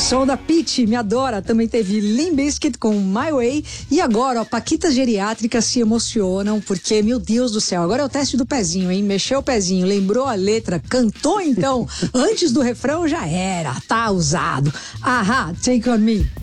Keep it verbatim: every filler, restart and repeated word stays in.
Som da Pitty, me adora. Também teve Limp Bizkit com My Way. E agora, ó, Paquitas Geriátricas se emocionam porque, meu Deus do céu, agora é o teste do pezinho, hein? Mexeu o pezinho, lembrou a letra, cantou então. Antes do refrão já era, tá usado. Ahá, Take On Me.